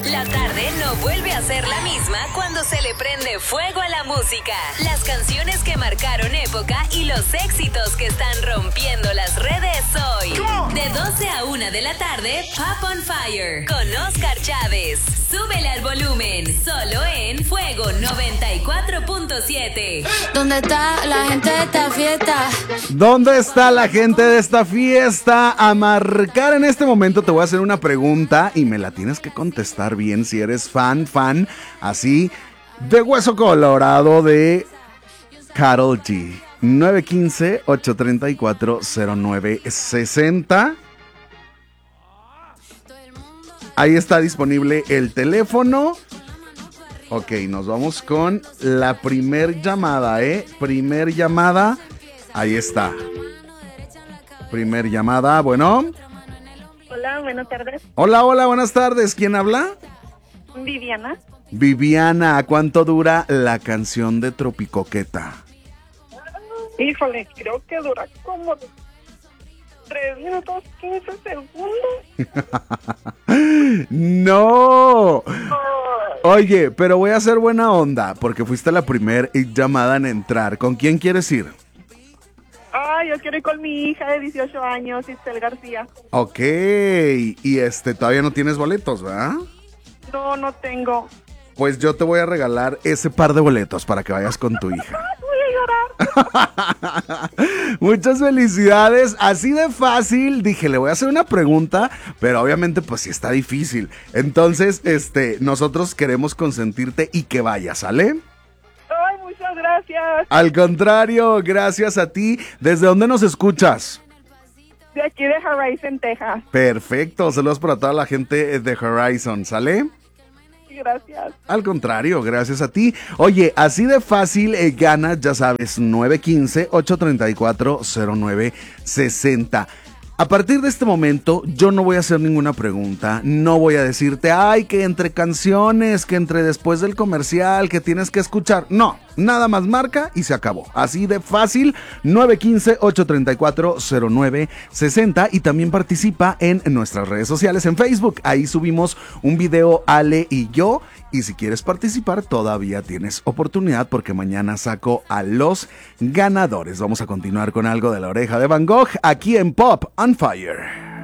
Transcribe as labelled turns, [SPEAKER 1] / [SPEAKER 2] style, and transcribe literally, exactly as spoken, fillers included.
[SPEAKER 1] La tarde no vuelve a ser la misma cuando se le prende fuego a la música. Las canciones que marcaron época y los éxitos que están rompiendo las redes hoy. De doce a una de la tarde, Pop on Fire con Oscar Chávez. Súbele al volumen, solo en Fuego noventa y cuatro punto siete.
[SPEAKER 2] ¿Dónde está la gente de esta fiesta?
[SPEAKER 3] ¿Dónde está la gente de esta fiesta? A marcar en este momento te voy a hacer una pregunta y me la tienes que contestar bien si eres fan, fan, así, de hueso colorado de Karol G. nueve uno cinco, ocho tres cuatro, cero nueve seis cero. Ahí está disponible el teléfono. Ok, nos vamos con la primer llamada, ¿eh? Primer llamada. Ahí está. Primer llamada, bueno.
[SPEAKER 4] Hola, buenas tardes.
[SPEAKER 3] Hola, hola, buenas tardes. ¿Quién habla?
[SPEAKER 4] Viviana.
[SPEAKER 3] Viviana, ¿cuánto dura la canción de Tropicoqueta?
[SPEAKER 4] Híjole, creo que dura como tres minutos quince segundos.
[SPEAKER 3] ¡No! Oye, pero voy a hacer buena onda porque fuiste la primer llamada en entrar. ¿Con quién quieres ir?
[SPEAKER 4] Ah, yo quiero ir con mi hija de dieciocho años, Isabel García.
[SPEAKER 3] Ok, y este, todavía no tienes boletos, ¿verdad?
[SPEAKER 4] No, no tengo.
[SPEAKER 3] Pues yo te voy a regalar ese par de boletos para que vayas con tu hija.
[SPEAKER 4] Voy a llorar.
[SPEAKER 3] Muchas felicidades, así de fácil. Dije, le voy a hacer una pregunta, pero obviamente pues sí está difícil. Entonces, este, nosotros queremos consentirte y que vayas, ¿sale?
[SPEAKER 4] Ay, muchas gracias.
[SPEAKER 3] Al contrario, gracias a ti. ¿Desde dónde nos escuchas?
[SPEAKER 4] De aquí de Horizon, Texas.
[SPEAKER 3] Perfecto, saludos para toda la gente de Horizon, ¿sale?
[SPEAKER 4] Gracias.
[SPEAKER 3] Al contrario, gracias a ti. Oye, así de fácil eh, ganas, ya sabes, nueve uno cinco, ocho tres cuatro, cero nueve seis cero. A partir de este momento, yo no voy a hacer ninguna pregunta, no voy a decirte, ay, que entre canciones, que entre después del comercial, que tienes que escuchar. No, nada más marca y se acabó. Así de fácil, nueve uno cinco, ocho tres cuatro, cero nueve seis cero. Y también participa en nuestras redes sociales, en Facebook. Ahí subimos un video, Ale y yo. Y si quieres participar, todavía tienes oportunidad porque mañana saco a los ganadores. Vamos a continuar con algo de La Oreja de Van Gogh aquí en Pop on Fire.